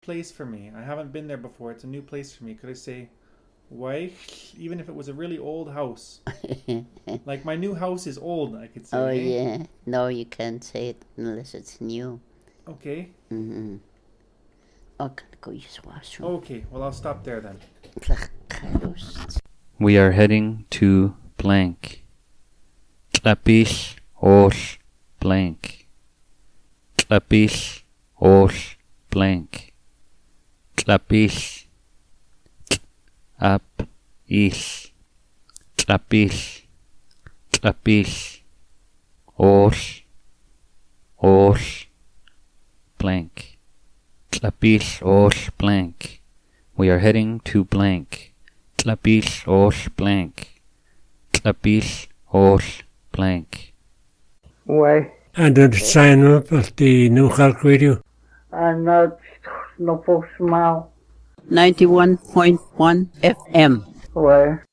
place for me. I haven't been there before. It's a new place for me. Could I say Waich, even if it was a really old house? Like my new house is old, I could say. Oh, yeah. No, you can't say it unless it's new. Okay. Mm-hmm. Oh, gotta go use the washroom. Okay, well I'll stop there then. We are heading to blank. Tlapis ol blank. Tlapis ol blank. Tlapis up is. Tlapis. Tlapis ol blank. Tlapis ol blank. We are heading to blank. Tlapis ol blank. Tlapis ol blank. Why? And to sign up at the New Halk Radio. I'm not no folks smile. 91.1 FM. Why?